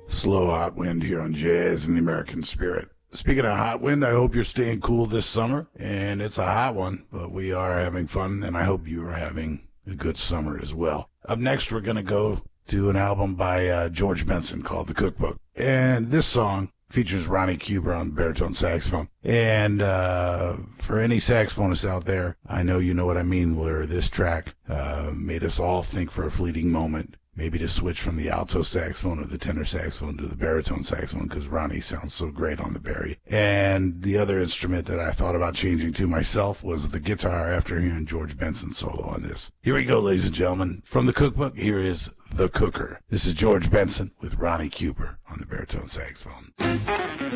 Slow hot wind here on Jazz in the American Spirit. Speaking of hot wind, I hope you're staying cool this summer, and it's a hot one, but we are having fun, and I hope you are having a good summer as well. Up next, we're going to go to an album by George Benson called The Cookbook, and this song features Ronnie Cuber on baritone saxophone. And for any saxophonists out there, I know you know what I mean, where this track made us all think for a fleeting moment, maybe to switch from the alto saxophone or the tenor saxophone to the baritone saxophone, because Ronnie sounds so great on the bari. And the other instrument that I thought about changing to myself was the guitar after hearing George Benson solo on this. Here we go, ladies and gentlemen. From The Cookbook, here is The Cooker. This is George Benson with Ronnie Cuber on the baritone saxophone.